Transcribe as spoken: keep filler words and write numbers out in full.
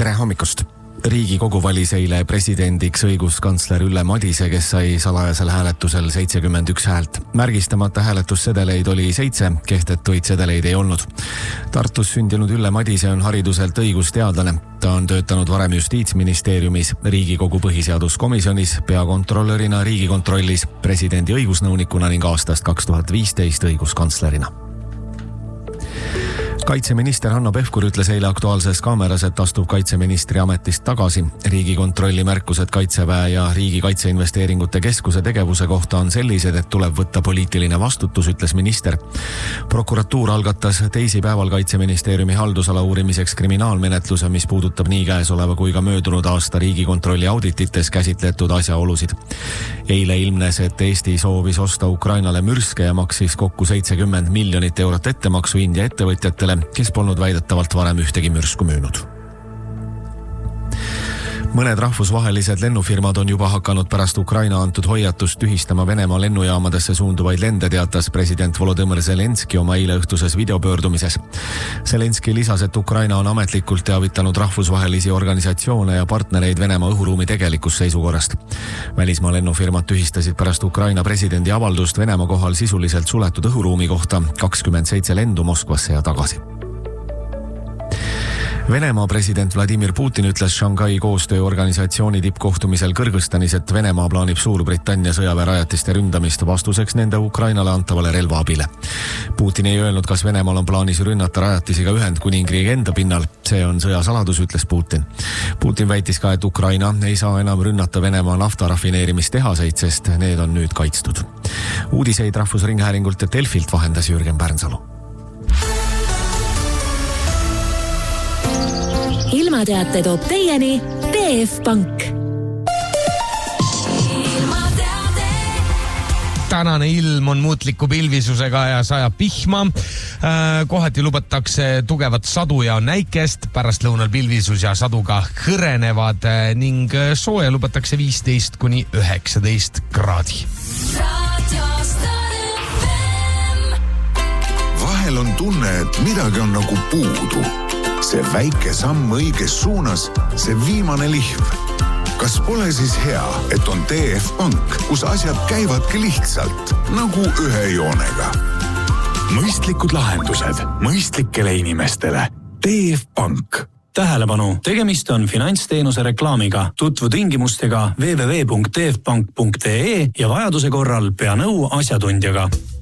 Tere hommikust! Riigikogu valis eile presidendiks õiguskantsler Ülle Madise, kes sai salajasel hääletusel seitsekümmend üks häält. Märgistamata hääletussedeleid oli seitse, kehtetuid sedeleid ei olnud. Tartus sündinud Ülle Madise on hariduselt õigusteadlane. Ta on töötanud varem Justiitsministeeriumis, Riigikogu põhiseaduskomisjonis, peakontrolörina Riigikontrollis, presidendi õigusnõunikuna ning aastast kaks tuhat viisteist õiguskantslerina. Kaitseminister Hanno Pevkur ütles eile Aktuaalses Kaameras, et astub kaitseministri ametist tagasi. Riigikontrolli märkused Kaitseväe ja Riigi Kaitseinvesteeringute Keskuse tegevuse kohta on sellised, et tuleb võtta poliitiline vastutus, ütles minister. Prokuratuur algatas teisipäeval Kaitseministeeriumi haldusala uurimiseks kriminaalmenetluse, mis puudutab nii käesoleva kui ka möödunud aasta Riigikontrolli auditites käsitletud asjaolusid. Eile ilmnes, et Eesti soovis osta Ukrainale mürske ja maksis kokku seitsekümmend miljonit eurot ettemaksu India ettevõtjatele, kes polnud väidetavalt varem ühtegi mürsku müünud. Mõned rahvusvahelised lennufirmad on juba hakanud pärast Ukraina antud hoiatust tühistama Venemaa lennujaamadesse suunduvaid lende, teatas president Volodõmõr Zelenski oma eile õhtuses videopöördumises. Zelenski lisas, et Ukraina on ametlikult teavitanud rahvusvahelisi organisatsioone ja partnereid Venemaa õhuruumi tegelikust seisukorrast. Välismaa lennufirmad tühistasid pärast Ukraina presidendi avaldust Venemaa kohal sisuliselt suletud õhuruumi kohta kakskümmend seitse lendu Moskvasse ja tagasi. Venemaa president Vladimir Putin ütles Shanghai koostööorganisatsiooni tippkohtumisel Kõrgõzstanis, et Venemaa plaanib Suurbritannia sõjaväerajatiste ründamist vastuseks nende Ukrainale antavale relvaabile. Putin ei öelnud, kas Venemaal on plaanis rünnata rajatisi ka Ühendkuningriigi enda pinnal. See on sõjasaladus, ütles Putin. Putin väitis ka, et Ukraina ei saa enam rünnata Venemaa naftarafineerimistehaseid, sest need on nüüd kaitstud. Uudiseid Rahvusringhäälingult ja Delfilt vahendas Jürgen Pärnsalu. Ilmateate toob teieni T F Pank. Tänane ilm on muutliku pilvisusega ja sajab pihma. Kohati lubatakse tugevat sadu ja näikest, pärast lõunal pilvisus ja saduga hõrenevad ning sooja lubatakse viisteist kuni üheksateist kraadi. Vahel on tunne, et midagi on nagu puudu. See väike samm õiges suunas, see viimane lihv. Kas pole siis hea, et on T F Pank, kus asjad käivadki lihtsalt, nagu ühe joonega? Mõistlikud lahendused mõistlikele inimestele. T F Pank. Tähelepanu, tegemist on finantsteenuse reklaamiga. Tutvu tingimustega w w w punkt t f pank punkt e ja vajaduse korral pea nõu asjatundjaga.